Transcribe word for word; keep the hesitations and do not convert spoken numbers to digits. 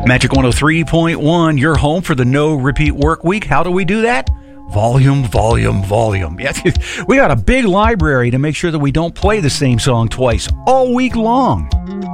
Magic one oh three point one, your home for the no repeat work week. How do we do that? Volume, volume, volume. Yeah, we got a big library to make sure that we don't play the same song twice all week long.